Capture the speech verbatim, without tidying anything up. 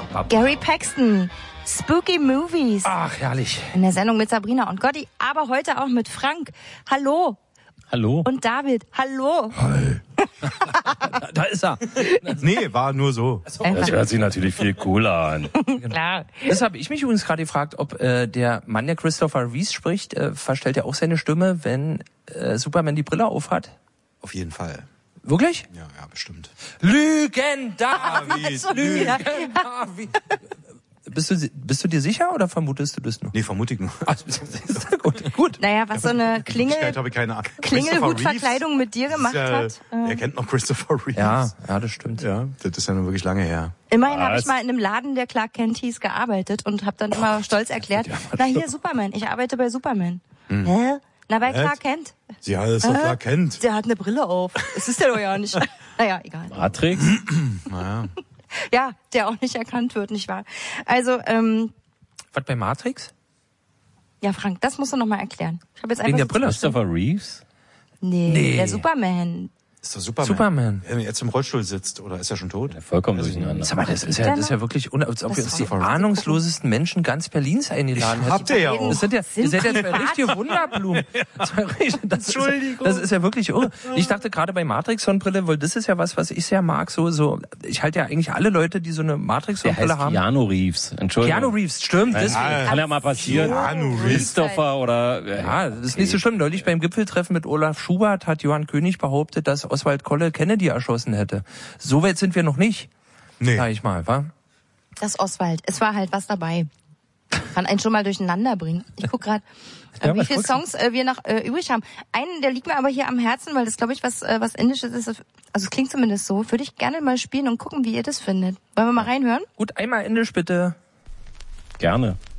Gary Paxton, Spooky Movies. Ach, herrlich. In der Sendung mit Sabrina und Gotti, aber heute auch mit Frank. Hallo. Hallo. Und David. Hallo. Hi. da, da ist er. Nee, war nur so. Das hört sich natürlich viel cooler an. Klar. Das habe ich mich übrigens gerade gefragt, ob äh, der Mann, der Christopher Reeve spricht, äh, verstellt er auch seine Stimme, wenn äh, Superman die Brille aufhat? Auf jeden Fall. Wirklich? Ja, ja, bestimmt. Lügen, David! Schon wieder. Lügen, David! Bist du, bist du dir sicher oder vermutest du das nur? Nee, vermute ich nur. Ach, gut, gut. Naja, was so eine Klingel, habe ich keine Ahnung. Klingelhutverkleidung mit dir gemacht ja, hat. Er kennt noch Christopher Reeves. Ja, ja, das stimmt. Ja, das ist ja nun wirklich lange her. Immerhin habe Was? ich mal in einem Laden, der Clark Kent hieß, gearbeitet und habe dann immer stolz erklärt, na hier, Superman, ich arbeite bei Superman. Hm. Hä? Na, bei Hä? Clark Kent. Sie heißt doch Äh? Clark Kent. Der hat eine Brille auf. Das ist der doch ja nicht. Naja, egal. Matrix? Naja. Ja, der auch nicht erkannt wird, nicht wahr? Also, ähm, Was bei Matrix? ja, Frank, das musst du noch mal erklären. Ich habe jetzt Wegen einfach der so Brille? Christopher Reeves? Nee, Nee. der Superman. Ist doch Superman. Superman. Wenn er jetzt im Rollstuhl sitzt, oder ist er schon tot? Vollkommen durcheinander. Sag mal, das ist ja, das ist ja wirklich, un- als ob wir uns die ahnungslosesten Menschen ganz Berlins eingeladen hätten. Habt ihr ja auch. Das sind ja, ihr seid ja zwei richtige Wunderblumen. Das, Entschuldigung. Das ist ja wirklich irre. Ich dachte gerade bei Matrix-Sonnenbrille, weil das ist ja was, was ich sehr mag, so, so, ich halte ja eigentlich alle Leute, die so eine Der Matrix-Sonnenbrille heißt haben. Keanu Reeves. Entschuldigung. Keanu Reeves, stimmt. Ja, Deswegen. kann ja mal passieren. Keanu Reeves. Christopher oder... äh, Ja, das ist nicht so schlimm. Neulich beim Gipfeltreffen mit Olaf Schubert hat Johann König behauptet, dass Oswald Kolle Kennedy erschossen hätte. So weit sind wir noch nicht, Nee. sag ich mal, wa? Das Oswald. Es war halt was dabei. Kann einen schon mal durcheinander bringen. Ich guck gerade, äh, Ja, wie was viele guckst du? Songs äh, wir noch äh, übrig haben. Einen, der liegt mir aber hier am Herzen, weil das, glaube ich, was äh, was Indisches ist. Also es klingt zumindest so. Würde ich gerne mal spielen und gucken, wie ihr das findet. Wollen wir mal reinhören? Gut, einmal indisch bitte. Gerne.